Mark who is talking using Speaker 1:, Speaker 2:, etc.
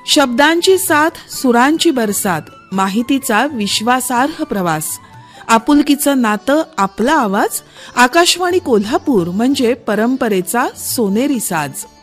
Speaker 1: शब्दांची साथ, सुरांची बरसात, माहितीचा विश्वासार्ह प्रवास, आपुलकीचं नातं, आपला आवाज. आकाशवाणी कोल्हापूर म्हणजे परंपरेचा सोनेरी साज.